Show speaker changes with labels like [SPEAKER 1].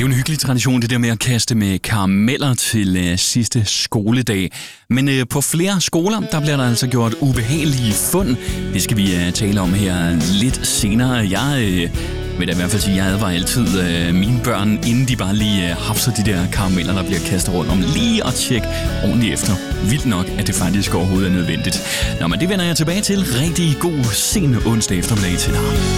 [SPEAKER 1] jo en hyggelig tradition, det der med at kaste med karameller til sidste skoledag. Men på flere skoler, der bliver der altså gjort ubehagelige fund. Det skal vi tale om her lidt senere. Jeg vil da i hvert fald sige, at jeg advarer altid mine børn, inden de bare lige hapser de der karameller, der bliver kastet rundt, om lige at tjekke ordentligt efter. Vildt nok, at det faktisk overhovedet er nødvendigt. Nå, men det vender jeg tilbage til. Rigtig god sen onsdag eftermiddag til dig.